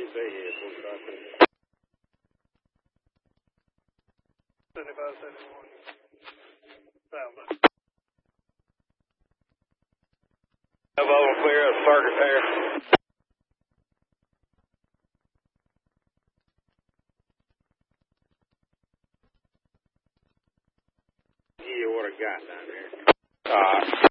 say here, 7571. Sound. Bravo, clear up, circuit there. Yeah, what I got down there.